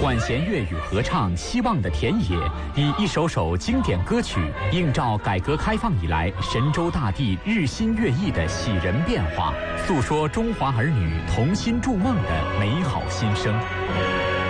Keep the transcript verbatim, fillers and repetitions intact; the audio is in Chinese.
管弦乐与合唱《希望的田野》，以一首首经典歌曲映照改革开放以来神州大地日新月异的喜人变化，诉说中华儿女同心筑梦的美好心声。